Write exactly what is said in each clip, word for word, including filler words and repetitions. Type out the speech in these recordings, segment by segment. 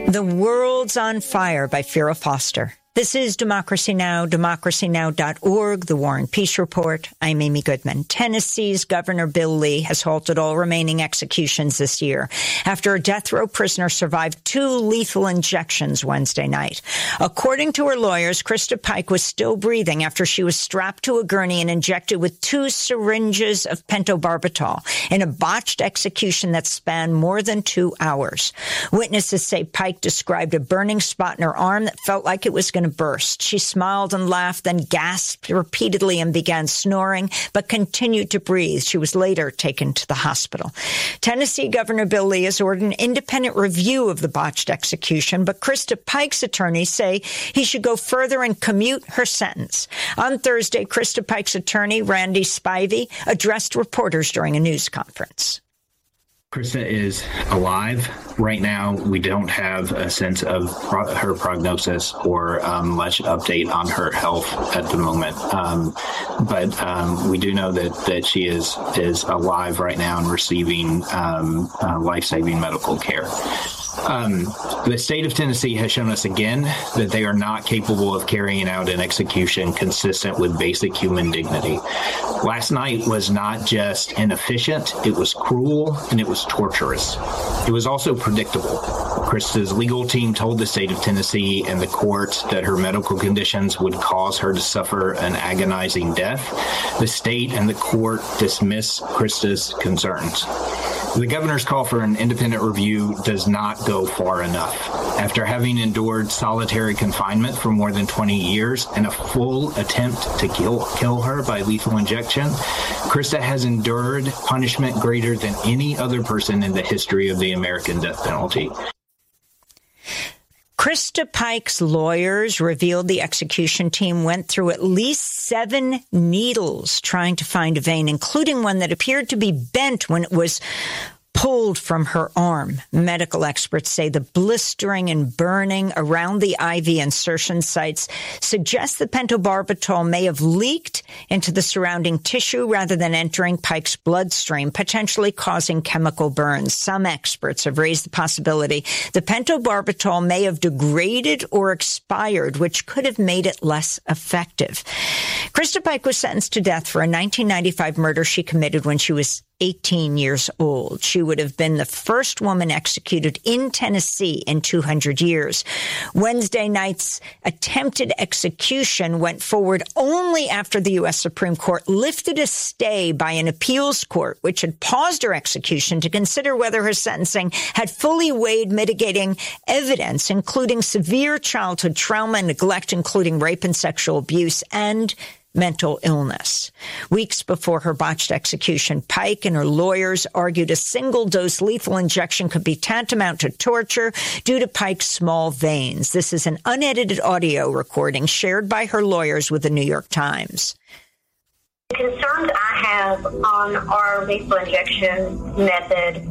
The World's on Fire by Vera Foster. This is Democracy Now!, democracy now dot org, The War and Peace Report. I'm Amy Goodman. Tennessee's Governor Bill Lee has halted all remaining executions this year after a death row prisoner survived two lethal injections Wednesday night. According to her lawyers, Krista Pike was still breathing after she was strapped to a gurney and injected with two syringes of pentobarbital in a botched execution that spanned more than two hours. Witnesses say Pike described a burning spot in her arm that felt like it was going to burst. She smiled and laughed, then gasped repeatedly and began snoring, but continued to breathe. She was later taken to the hospital. Tennessee Governor Bill Lee has ordered an independent review of the botched execution, but Krista Pike's attorneys say he should go further and commute her sentence. On Thursday, Krista Pike's attorney, Randy Spivey, addressed reporters during a news conference. Krista is alive. Right now, we don't have a sense of pro- her prognosis or um, much update on her health at the moment. Um, but um, we do know that, that she is is alive right now and receiving um, uh, life-saving medical care. Um, the state of Tennessee has shown us again that they are not capable of carrying out an execution consistent with basic human dignity. Last night was not just inefficient, it was cruel, and it was torturous. It was also predictable. Krista's legal team told the state of Tennessee and the court that her medical conditions would cause her to suffer an agonizing death. The state and the court dismissed Krista's concerns. The governor's call for an independent review does not go far enough. After having endured solitary confinement for more than twenty years and a full attempt to kill, kill her by lethal injection, Krista has endured punishment greater than any other person in the history of the American death penalty. Krista Pike's lawyers revealed the execution team went through at least seven needles trying to find a vein, including one that appeared to be bent when it was pulled from her arm. Medical experts say the blistering and burning around the I V insertion sites suggests that pentobarbital may have leaked into the surrounding tissue rather than entering Pike's bloodstream, potentially causing chemical burns. Some experts have raised the possibility the pentobarbital may have degraded or expired, which could have made it less effective. Krista Pike was sentenced to death for a nineteen ninety-five murder she committed when she was eighteen years old. She would have been the first woman executed in Tennessee in two hundred years. Wednesday night's attempted execution went forward only after the U S Supreme Court lifted a stay by an appeals court, which had paused her execution to consider whether her sentencing had fully weighed mitigating evidence, including severe childhood trauma and neglect, including rape and sexual abuse, and mental illness. Weeks before her botched execution, Pike and her lawyers argued a single-dose lethal injection could be tantamount to torture due to Pike's small veins. This is an unedited audio recording shared by her lawyers with the New York Times. The concerns I have on our lethal injection method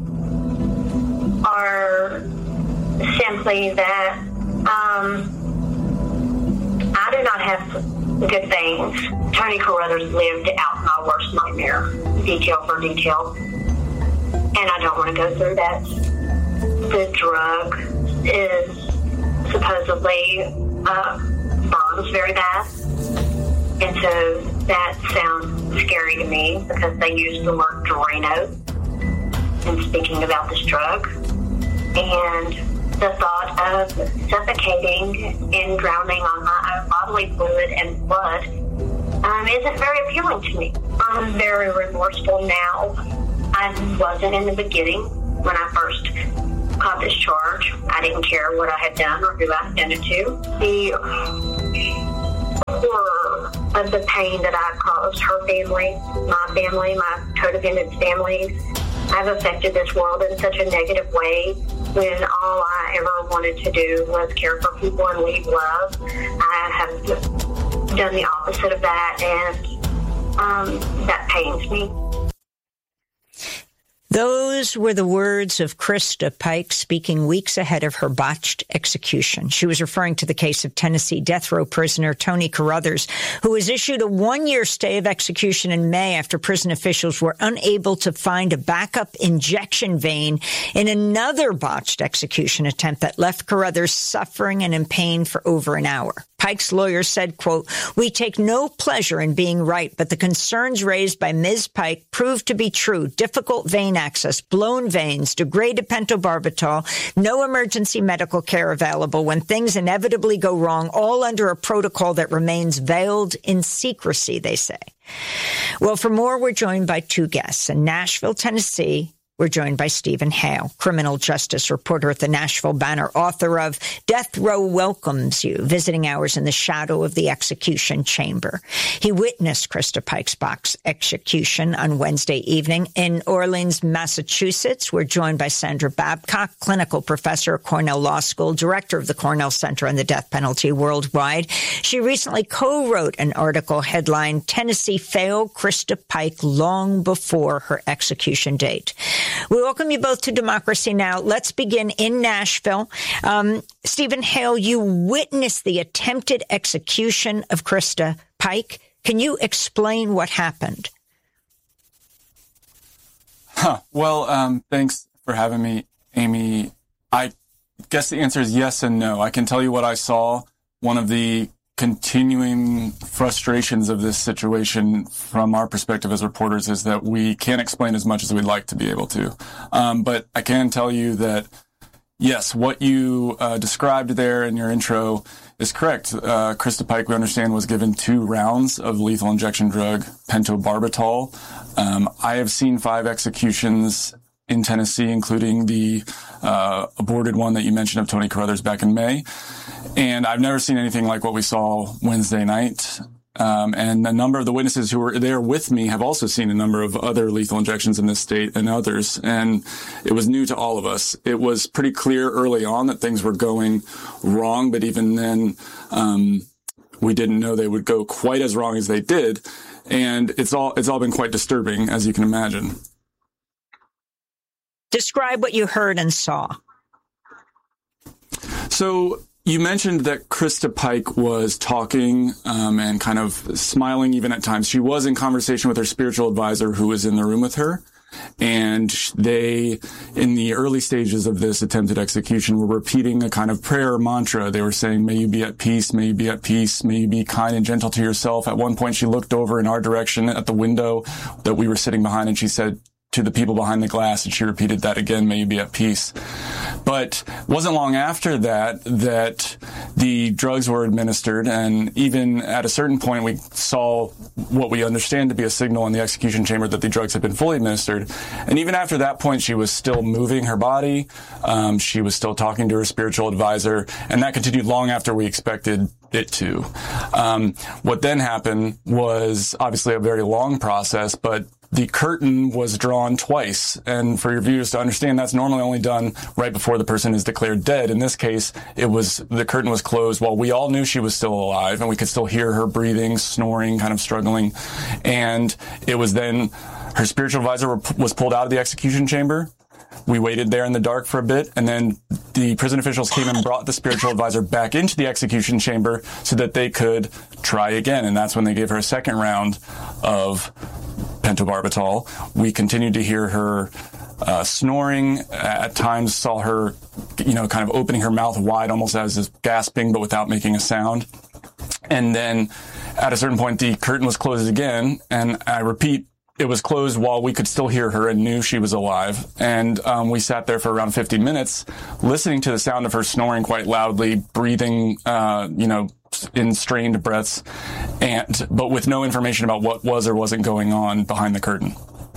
are simply that um, I do not have good veins. Tony Carruthers lived out my worst nightmare, detail for detail, and I don't want to go through that. The drug is supposedly uh, burns very bad, and so that sounds scary to me because they use the word Drano in speaking about this drug, and the thought of suffocating and drowning on my own bodily fluid and blood um, isn't very appealing to me. I'm very remorseful now. I wasn't in the beginning when I first caught this charge. I didn't care what I had done or who I had done it to. The horror of the pain that I caused her family, my family, my co-defendants' families, I've affected this world in such a negative way when all I ever wanted to do was care for people and leave love. I have done the opposite of that, and um, that pains me. Those were the words of Krista Pike speaking weeks ahead of her botched execution. She was referring to the case of Tennessee death row prisoner Tony Carruthers, who was issued a one-year stay of execution in May after prison officials were unable to find a backup injection vein in another botched execution attempt that left Carruthers suffering and in pain for over an hour. Pike's lawyer said, quote, "We take no pleasure in being right, but the concerns raised by Miz Pike proved to be true. Difficult vein access, blown veins, degraded pentobarbital, no emergency medical care available when things inevitably go wrong, all under a protocol that remains veiled in secrecy," they say. Well, for more, we're joined by two guests. In Nashville, Tennessee, we're joined by Stephen Hale, criminal justice reporter at the Nashville Banner, author of Death Row Welcomes You, Visiting Hours in the Shadow of the Execution Chamber. He witnessed Krista Pike's box execution on Wednesday evening in Orleans, Massachusetts. We're joined by Sandra Babcock, clinical professor at Cornell Law School, director of the Cornell Center on the Death Penalty Worldwide. She recently co-wrote an article headlined, "Tennessee Failed Krista Pike Long Before Her Execution Date." We welcome you both to Democracy Now! Let's begin in Nashville. Um, Stephen Hale, you witnessed the attempted execution of Krista Pike. Can you explain what happened? Huh. Well, um, thanks for having me, Amy. I guess the answer is yes and no. I can tell you what I saw. One of the continuing frustrations of this situation from our perspective as reporters is that we can't explain as much as we'd like to be able to. Um, but I can tell you that, yes, what you uh, described there in your intro is correct. Uh, Krista Pike, we understand, was given two rounds of lethal injection drug, pentobarbital. Um, I have seen five executions in Tennessee, including the uh, aborted one that you mentioned of Tony Carruthers back in May. And I've never seen anything like what we saw Wednesday night. Um, and a number of the witnesses who were there with me have also seen a number of other lethal injections in this state and others. And it was new to all of us. It was pretty clear early on that things were going wrong, but even then, um, we didn't know they would go quite as wrong as they did. And it's all, it's all been quite disturbing, as you can imagine. Describe what you heard and saw. So you mentioned that Krista Pike was talking um, and kind of smiling even at times. She was in conversation with her spiritual advisor who was in the room with her. And they, in the early stages of this attempted execution, were repeating a kind of prayer mantra. They were saying, "May you be at peace, may you be at peace, may you be kind and gentle to yourself." At one point, she looked over in our direction at the window that we were sitting behind, and she said to the people behind the glass, and she repeated that again, "May you be at peace." But it wasn't long after that that the drugs were administered, and even at a certain point we saw what we understand to be a signal in the execution chamber that the drugs had been fully administered. And even after that point, she was still moving her body. Um, she was still talking to her spiritual advisor, and that continued long after we expected it to. Um, what then happened was obviously a very long process, but the curtain was drawn twice. And for your viewers to understand, that's normally only done right before the person is declared dead. In this case, it was, the curtain was closed while we all knew she was still alive and we could still hear her breathing, snoring, kind of struggling. And it was then her spiritual advisor was pulled out of the execution chamber. We waited there in the dark for a bit, and then the prison officials came and brought the spiritual advisor back into the execution chamber so that they could try again. And that's when they gave her a second round of pentobarbital. We continued to hear her uh, snoring. At times saw her, you know, kind of opening her mouth wide, almost as if gasping, but without making a sound. And then at a certain point, the curtain was closed again. And I repeat, it was closed while we could still hear her and knew she was alive. And um, we sat there for around fifty minutes listening to the sound of her snoring quite loudly, breathing, uh, you know, in strained breaths, and but with no information about what was or wasn't going on behind the curtain.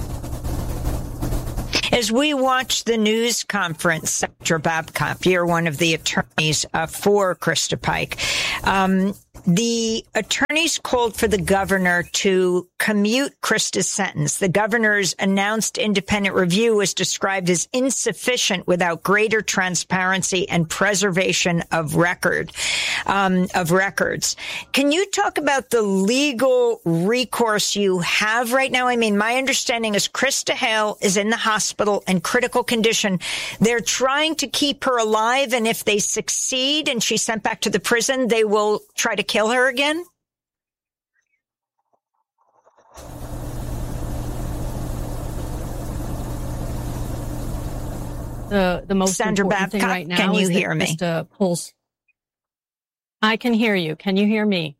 As we watch the news conference, Sandra Babcock, you're one of the attorneys uh, for Krista Pike. Um, The attorneys called for the governor to commute Krista's sentence. The governor's announced independent review was described as insufficient without greater transparency and preservation of record, um, of records. Can you talk about the legal recourse you have right now? I mean, my understanding is Krista Hale is in the hospital in critical condition. They're trying to keep her alive, and if they succeed and she's sent back to the prison, they will try to kill her again? The the most Sandra important Babcock, thing right now can you is hear that me? Krista pulls. I can hear you. Can you hear me?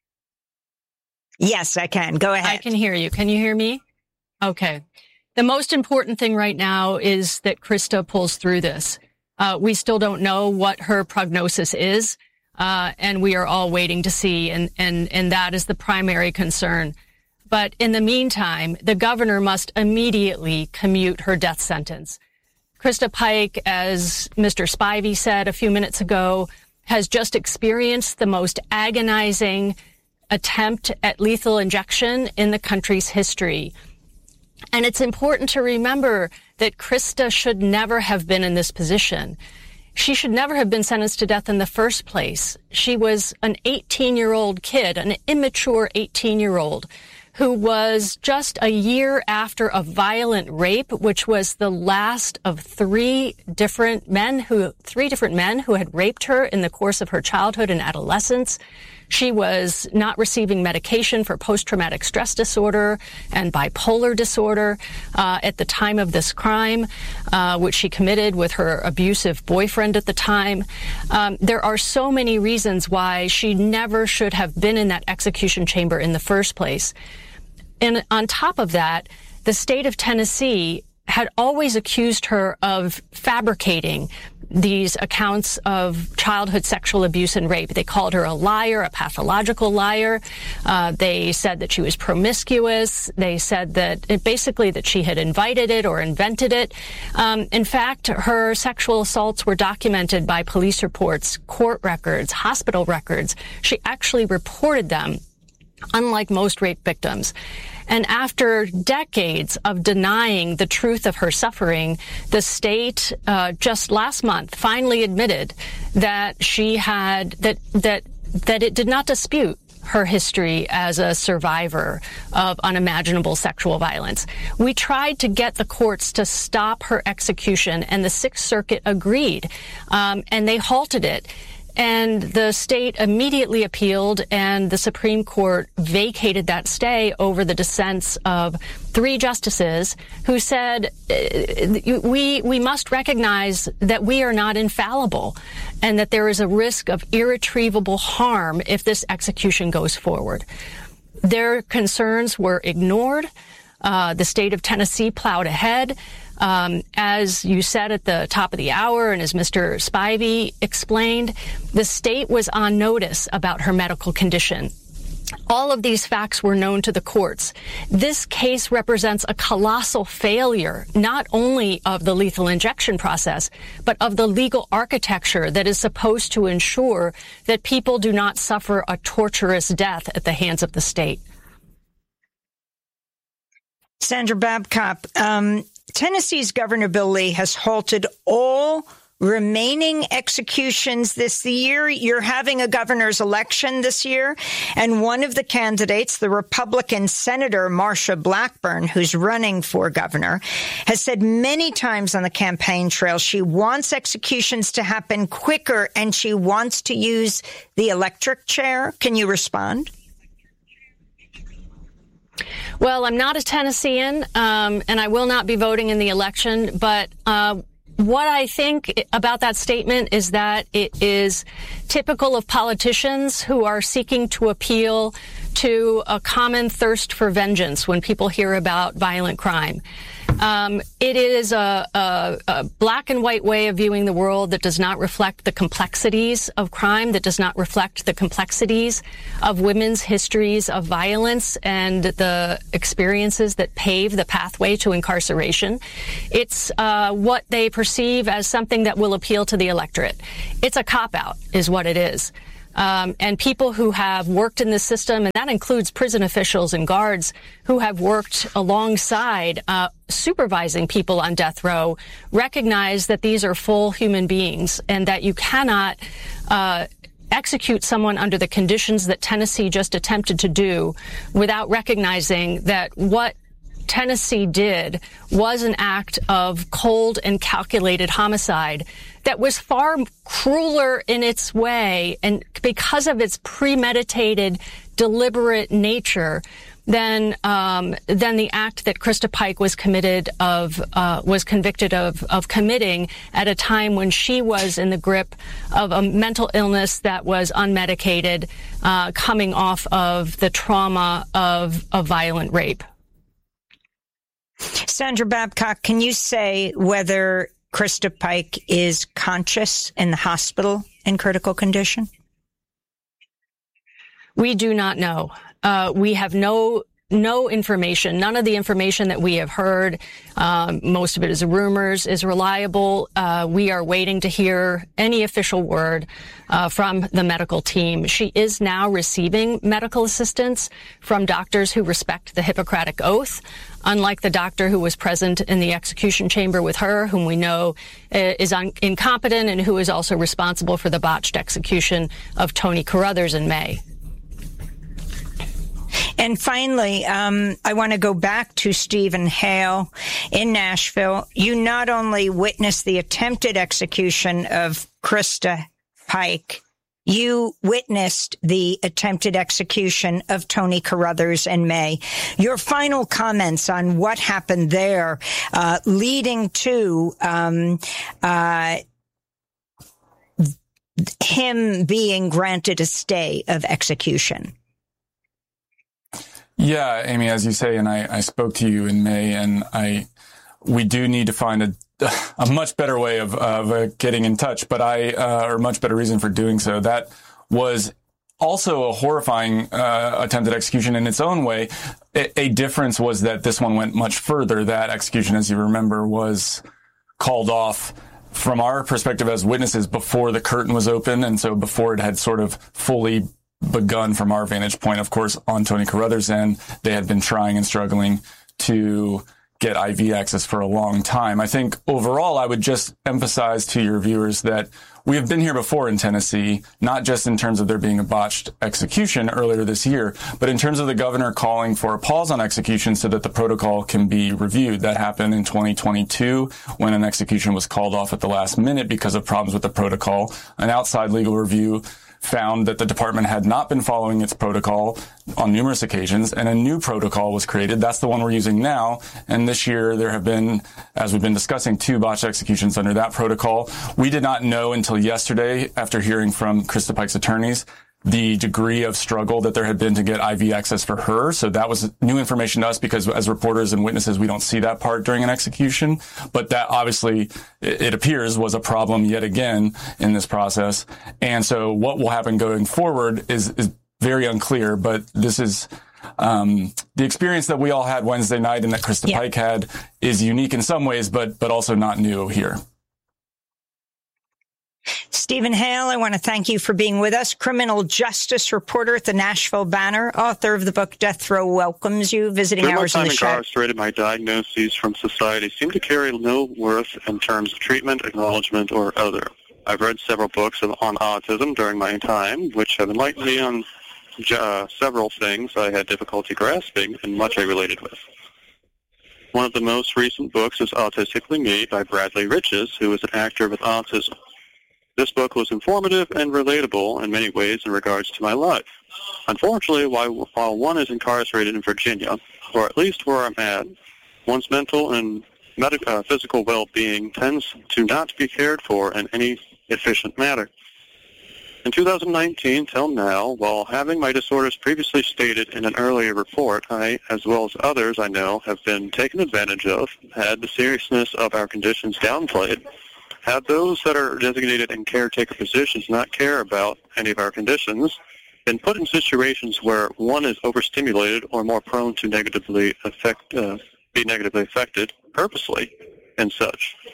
Yes, I can. Go ahead. I can hear you. Can you hear me? Okay. The most important thing right now is that Krista pulls through this. Uh, we still don't know what her prognosis is. Uh, and we are all waiting to see, and, and, and that is the primary concern. But in the meantime, the governor must immediately commute her death sentence. Krista Pike, as Mister Spivey said a few minutes ago, has just experienced the most agonizing attempt at lethal injection in the country's history. And it's important to remember that Krista should never have been in this position. She should never have been sentenced to death in the first place. She was an eighteen-year-old kid, an immature eighteen-year-old, who was just a year after a violent rape, which was the last of three different men who, three different men who had raped her in the course of her childhood and adolescence. She was not receiving medication for post-traumatic stress disorder and bipolar disorder uh, at the time of this crime, uh, which she committed with her abusive boyfriend at the time. Um, there are so many reasons why she never should have been in that execution chamber in the first place. And on top of that, the state of Tennessee had always accused her of fabricating these accounts of childhood sexual abuse and rape. They called her a liar, a pathological liar. Uh, they said that she was promiscuous. They said that it, basically that she had invited it or invented it. Um, in fact, her sexual assaults were documented by police reports, court records, hospital records. She actually reported them, unlike most rape victims. And after decades of denying the truth of her suffering, the state uh, just last month finally admitted that she had that that that it did not dispute her history as a survivor of unimaginable sexual violence. We tried to get the courts to stop her execution, and the Sixth Circuit agreed, um, and they halted it. And the state immediately appealed, and the Supreme Court vacated that stay over the dissents of three justices who said, we we must recognize that we are not infallible and that there is a risk of irretrievable harm if this execution goes forward. Their concerns were ignored. Uh, the state of Tennessee plowed ahead. Um, as you said at the top of the hour, and as Mister Spivey explained, the state was on notice about her medical condition. All of these facts were known to the courts. This case represents a colossal failure, not only of the lethal injection process, but of the legal architecture that is supposed to ensure that people do not suffer a torturous death at the hands of the state. Sandra Babcock, um, Tennessee's Governor Bill Lee has halted all remaining executions this year. You're having a governor's election this year, and one of the candidates, the Republican Senator Marsha Blackburn, who's running for governor, has said many times on the campaign trail she wants executions to happen quicker and she wants to use the electric chair. Can you respond? Well, I'm not a Tennessean, um, and I will not be voting in the election, but uh, what I think about that statement is that it is typical of politicians who are seeking to appeal to a common thirst for vengeance when people hear about violent crime. Um, it is a, a, a black and white way of viewing the world that does not reflect the complexities of crime, that does not reflect the complexities of women's histories of violence and the experiences that pave the pathway to incarceration. It's uh, what they perceive as something that will appeal to the electorate. It's a cop-out, is what it is. Um, and people who have worked in the system, and that includes prison officials and guards who have worked alongside uh, supervising people on death row, recognize that these are full human beings and that you cannot uh, execute someone under the conditions that Tennessee just attempted to do without recognizing that what Tennessee did was an act of cold and calculated homicide that was far crueler in its way and because of its premeditated, deliberate nature than um, than the act that Krista Pike was committed of uh, was convicted of of committing at a time when she was in the grip of a mental illness that was unmedicated, uh, coming off of the trauma of a violent rape. Sandra Babcock, can you say whether Krista Pike is conscious in the hospital in critical condition? We do not know. Uh, we have no no information. None of the information that we have heard, um, most of it is rumors, is reliable. Uh, we are waiting to hear any official word uh, from the medical team. She is now receiving medical assistance from doctors who respect the Hippocratic Oath, unlike the doctor who was present in the execution chamber with her, whom we know uh, is un- incompetent and who is also responsible for the botched execution of Tony Carruthers in May. And finally, um, I want to go back to Stephen Hale in Nashville. You not only witnessed the attempted execution of Krista Pike, you witnessed the attempted execution of Tony Carruthers in May. Your final comments on what happened there, uh, leading to um, uh, him being granted a stay of execution. Yeah, Amy, as you say, and I, I spoke to you in May, and I, we do need to find a, a much better way of, of uh, getting in touch, but I, uh, or a much better reason for doing so. That was also a horrifying uh, attempted execution in its own way. A, a difference was that this one went much further. That execution, as you remember, was called off from our perspective as witnesses before the curtain was open, and so before it had sort of fully begun from our vantage point. Of course, on Tony Carruthers' end, they had been trying and struggling to get I V access for a long time. I think overall, I would just emphasize to your viewers that we have been here before in Tennessee, not just in terms of there being a botched execution earlier this year, but in terms of the governor calling for a pause on execution so that the protocol can be reviewed. That happened in twenty twenty-two when an execution was called off at the last minute because of problems with the protocol. An outside legal review found that the department had not been following its protocol on numerous occasions, and a new protocol was created. That's the one we're using now. And this year there have been, as we've been discussing, two botched executions under that protocol. We did not know until yesterday, after hearing from Krista Pike's attorneys, the degree of struggle that there had been to get I V access for her. So that was new information to us because as reporters and witnesses, we don't see that part during an execution. But that obviously, it appears, was a problem yet again in this process. And so what will happen going forward is, is very unclear, but this is um the experience that we all had Wednesday night and that Krista yeah. Pike had is unique in some ways, but but also not new here. Stephen Hale, I want to thank you for being with us. Criminal justice reporter at the Nashville Banner, author of the book Death Row welcomes you. Visiting During hours my in time the shadow. incarcerated, my diagnoses from society seem to carry no worth in terms of treatment, acknowledgement, or other. I've read several books on autism during my time, which have enlightened me on uh, several things I had difficulty grasping and much I related with. One of the most recent books is Autistically Me by Bradley Riches, who is an actor with autism. This book was informative and relatable in many ways in regards to my life. Unfortunately, while, while one is incarcerated in Virginia, or at least where I'm at, one's mental and medical, uh, physical well-being tends to not be cared for in any efficient manner. In two thousand nineteen till now, while having my disorders previously stated in an earlier report, I, as well as others I know, have been taken advantage of, had the seriousness of our conditions downplayed, had those that are designated in caretaker positions not care about any of our conditions, been put in situations where one is overstimulated or more prone to negatively affect, uh, be negatively affected purposely and such.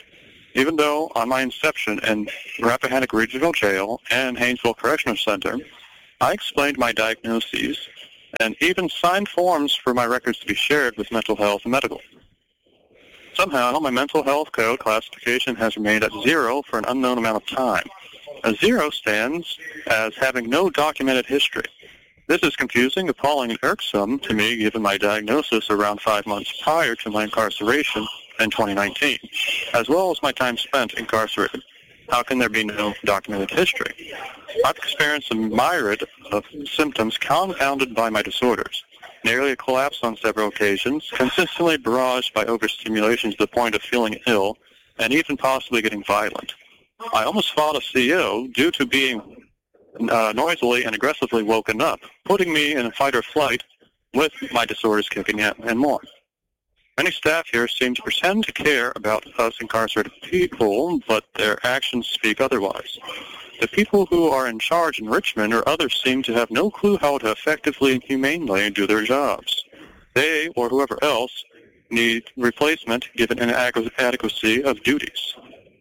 Even though on my inception in Rappahannock Regional Jail and Haynesville Correctional Center, I explained my diagnoses and even signed forms for my records to be shared with mental health and medical. Somehow, my mental health code classification has remained at zero for an unknown amount of time. A zero stands as having no documented history. This is confusing, appalling, and irksome to me given my diagnosis around five months prior to my incarceration in twenty nineteen, as well as my time spent incarcerated. How can there be no documented history? I've experienced a myriad of symptoms compounded by my disorders. Nearly a collapse on several occasions, consistently barraged by overstimulation to the point of feeling ill, and even possibly getting violent. I almost fought a C O due to being uh, noisily and aggressively woken up, putting me in a fight or flight with my disorders kicking in, and more. Many staff here seem to pretend to care about us incarcerated people, but their actions speak otherwise. The people who are in charge in Richmond or others seem to have no clue how to effectively and humanely do their jobs. They, or whoever else, need replacement given inadequacy of duties.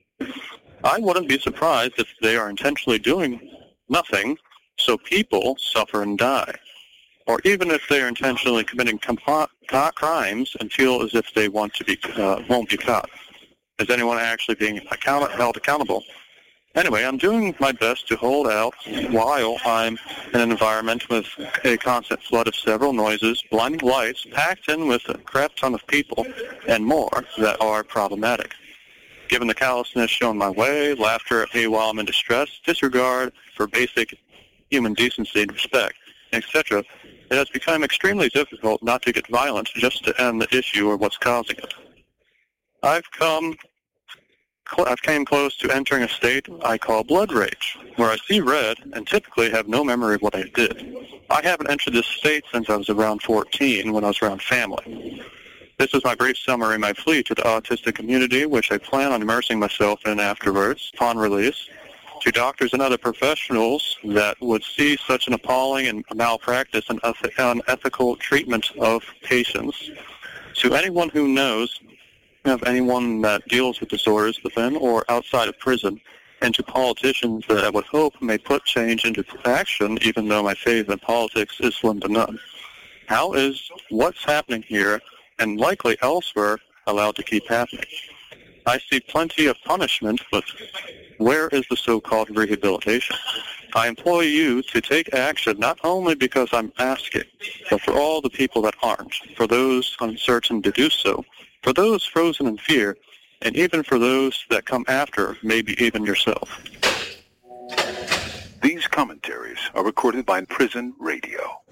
I wouldn't be surprised if they are intentionally doing nothing so people suffer and die, or even if they are intentionally committing compa- crimes and feel as if they want to be uh, won't be caught. Is anyone actually being account- held accountable? Anyway, I'm doing my best to hold out while I'm in an environment with a constant flood of several noises, blinding lights, packed in with a crap ton of people, and more that are problematic. Given the callousness shown my way, laughter at me while I'm in distress, disregard for basic human decency and respect, et cetera, it has become extremely difficult not to get violent just to end the issue or what's causing it. I've come, I've came close to entering a state I call blood rage, where I see red and typically have no memory of what I did. I haven't entered this state since I was around fourteen, when I was around family. This is my brief summary of my plea to the autistic community, which I plan on immersing myself in afterwards, upon release, to doctors and other professionals that would see such an appalling and malpractice and unethical treatment of patients, to anyone who knows of anyone that deals with disorders within or outside of prison, and to politicians that I would hope may put change into action, even though my faith in politics is slim to none. How is what's happening here and likely elsewhere allowed to keep happening? I see plenty of punishment, but where is the so-called rehabilitation? I implore you to take action not only because I'm asking, but for all the people that aren't, for those uncertain to do so, for those frozen in fear, and even for those that come after, maybe even yourself. These commentaries are recorded by Prison Radio.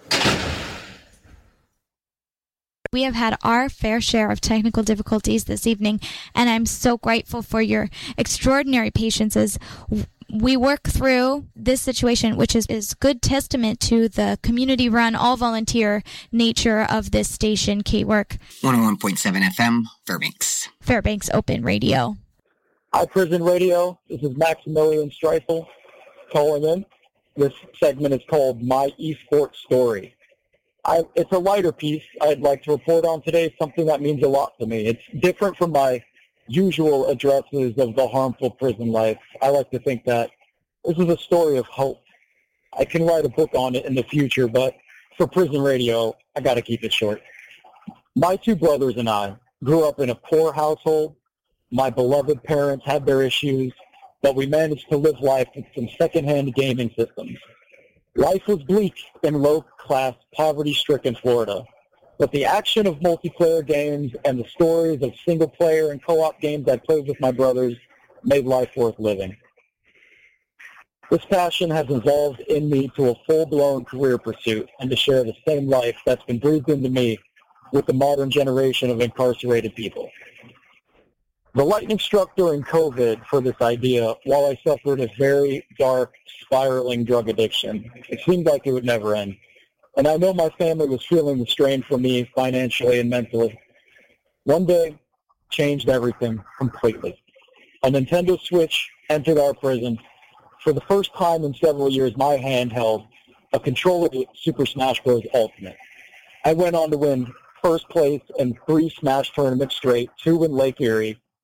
We have had our fair share of technical difficulties this evening, and I'm so grateful for your extraordinary patience as we work through this situation, which is, is good testament to the community-run, all-volunteer nature of this station, K-Work. one oh one point seven F M, Fairbanks. Fairbanks Open Radio. Hi, Prison Radio. This is Maximilian Streifel calling in. This segment is called My Esports Story. I, it's a lighter piece I'd like to report on today, something that means a lot to me. It's different from my usual addresses of the harmful prison life. I like to think that this is a story of hope. I can write a book on it in the future, but for Prison Radio, I got to keep it short. My two brothers and I grew up in a poor household. My beloved parents had their issues, but we managed to live life with some secondhand gaming systems. Life was bleak in low-class, poverty-stricken Florida, but the action of multiplayer games and the stories of single-player and co-op games I played with my brothers made life worth living. This passion has evolved in me to a full-blown career pursuit and to share the same life that's been breathed into me with the modern generation of incarcerated people. The lightning struck during COVID for this idea while I suffered a very dark, spiraling drug addiction. It seemed like it would never end. And I know my family was feeling the strain for me financially and mentally. One day changed everything completely. A Nintendo Switch entered our prison. For the first time in several years, my hand held a controller to Super Smash Bros. Ultimate. I went on to win first place in three Smash tournaments straight, two in Lake Erie,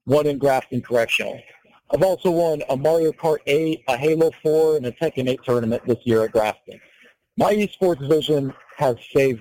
one in Grafton Correctional. I've also won a Mario Kart eight, a Halo four, and a Tekken eight tournament this year at Grafton. My esports vision has saved